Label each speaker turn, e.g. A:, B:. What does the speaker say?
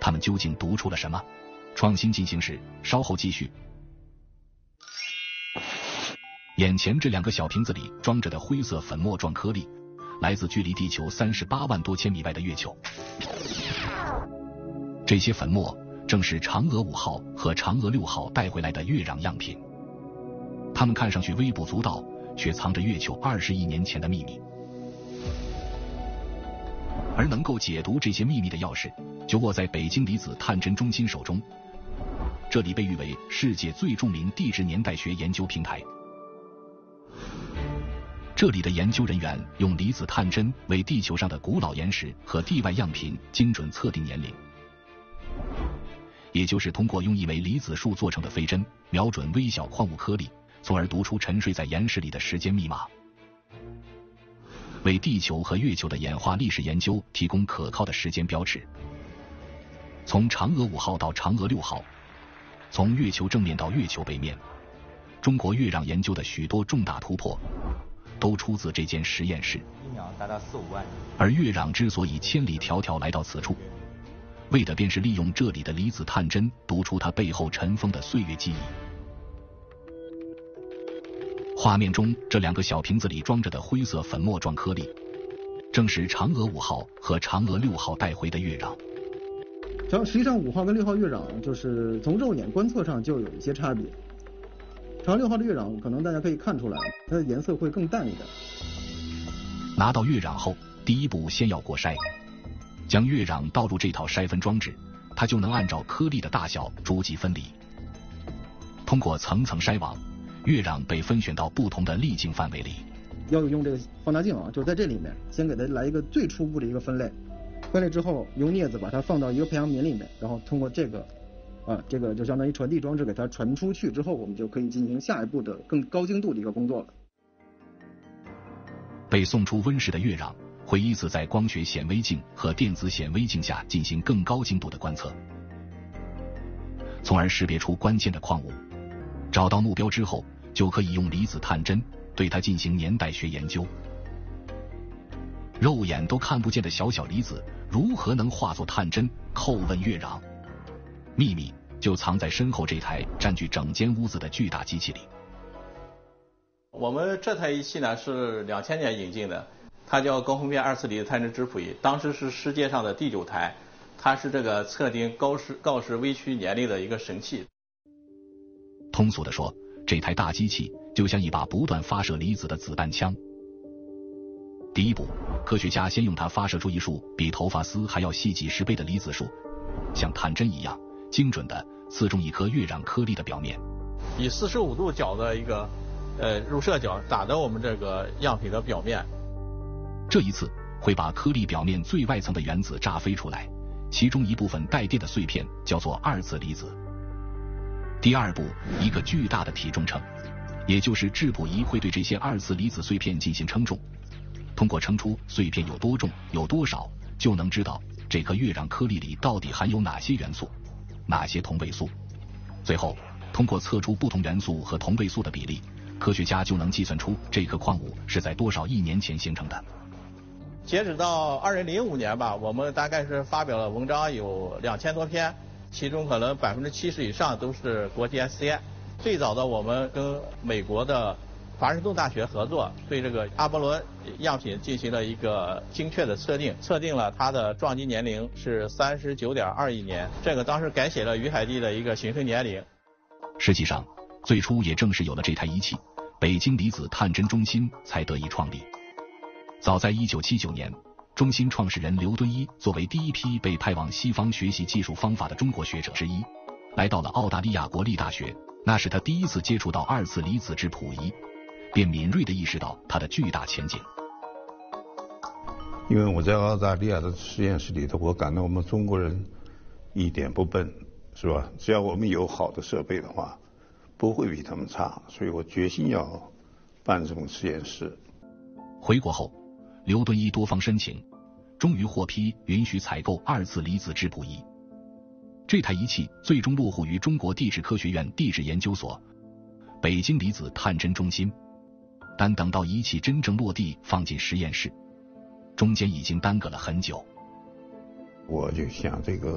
A: 他们究竟读出了什么？创新进行时，稍后继续。眼前这2个小瓶子里装着的灰色粉末状颗粒，来自距离地球38万多千米外的月球。这些粉末正是嫦娥5号和嫦娥6号带回来的月壤样品。它们看上去微不足道，却藏着月球20亿年前的秘密。而能够解读这些秘密的钥匙，就握在北京离子探针中心手中。这里被誉为世界最著名地质年代学研究平台。这里的研究人员用离子探针为地球上的古老岩石和地外样品精准测定年龄，也就是通过用一枚离子束做成的飞针瞄准微小矿物颗粒，从而读出沉睡在岩石里的时间密码，为地球和月球的演化历史研究提供可靠的时间标尺。从嫦娥5号到嫦娥6号，从月球正面到月球背面，中国月壤研究的许多重大突破都出自这间实验室。
B: 一秒达到4-5万。而
A: 月壤之所以千里迢迢来到此处，为的便是利用这里的离子探针读出它背后尘封的岁月记忆。画面中这2个小瓶子里装着的灰色粉末状颗粒，正是嫦娥5号和嫦娥6号带回的月壤。
C: 实际上5号跟6号月壤就是从肉眼观测上就有一些差别。嫦娥6号的月壤可能大家可以看出来，它的颜色会更淡一点。
A: 拿到月壤后，第一步先要过筛，将月壤倒入这套筛分装置，它就能按照颗粒的大小逐级分离。通过层层筛网，月壤被分选到不同的粒径范围里。
C: 要用这个放大镜啊，就在这里面先给它来一个最初步的一个分类，分类之后用镊子把它放到一个培养皿里面，然后通过这个就相当于传递装置给它传出去之后，我们就可以进行下一步的更高精度的一个工作了。
A: 被送出温室的月壤会依次在光学显微镜和电子显微镜下进行更高精度的观测，从而识别出关键的矿物。找到目标之后，就可以用离子探针对它进行年代学研究。肉眼都看不见的小小离子如何能化作探针叩问月壤？秘密就藏在身后这台占据整间屋子的巨大机器里。
D: 我们这台仪器呢是2000年引进的，它叫高分辨2次离子探针质谱仪，当时是世界上的第9台，它是这个测定锆石微曲年龄的一个神器。
A: 通俗地说，这台大机器就像一把不断发射离子的子弹枪。第一步，科学家先用它发射出一束比头发丝还要细几10倍的离子束，像探针一样精准地刺中一颗月壤颗粒的表面，
D: 以45度角的一个入射角打到我们这个样品的表面。
A: 这一次会把颗粒表面最外层的原子炸飞出来，其中一部分带电的碎片叫做2次离子。第二步，一个巨大的体重秤，也就是质谱仪会对这些2次离子碎片进行称重，通过称出碎片有多重有多少，就能知道这颗月壤颗粒里到底含有哪些元素，哪些同位素。最后通过测出不同元素和同位素的比例，科学家就能计算出这颗矿物是在多少亿年前形成的。
D: 截止到2005年吧，我们大概是发表了文章有2000多篇，其中可能70%以上都是国际 SCI。最早的我们跟美国的华盛顿大学合作，对这个阿波罗样品进行了一个精确的测定了它的撞击年龄是39.2亿年，这个当时改写了雨海地的一个形成年龄。
A: 实际上，最初也正是有了这台仪器，北京离子探针中心才得以创立。早在1979年，中心创始人刘敦一作为第一批被派往西方学习技术方法的中国学者之一，来到了澳大利亚国立大学，那是他第一次接触到2次离子质谱仪，便敏锐地意识到它的巨大前景。
E: 因为我在澳大利亚的实验室里头，我感到我们中国人一点不笨，是吧？只要我们有好的设备的话，不会比他们差，所以我决心要办这种实验室。
A: 回国后，刘敦一多方申请，终于获批允许采购2次离子质谱仪。这台仪器最终落户于中国地质科学院地质研究所、北京离子探针中心，但等到仪器真正落地放进实验室，中间已经耽搁了很久。
E: 我就想这个